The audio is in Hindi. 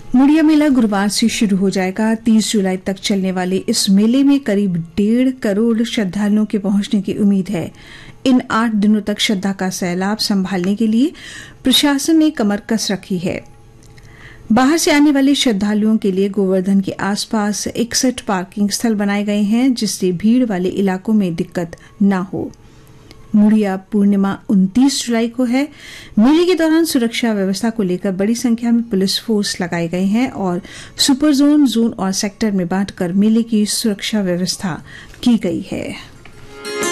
मुड़िया मेला गुरुवार से शुरू हो जाएगा। 30 जुलाई तक चलने वाले इस मेले में करीब 1.5 करोड़ श्रद्धालुओं के पहुंचने की उम्मीद है। इन 8 दिनों तक श्रद्धा का सैलाब संभालने के लिए प्रशासन ने कमर कस रखी है। बाहर से आने वाले श्रद्धालुओं के लिए गोवर्धन के आसपास 61 पार्किंग स्थल बनाए गए हैं, जिससे भीड़ वाले इलाकों में दिक्कत न हो। मुड़िया पूर्णिमा 29 जुलाई को है। मेले के दौरान सुरक्षा व्यवस्था को लेकर बड़ी संख्या में पुलिस फोर्स लगाए गए हैं और सुपर जोन, जोन और सेक्टर में बांटकर मेले की सुरक्षा व्यवस्था की गई है।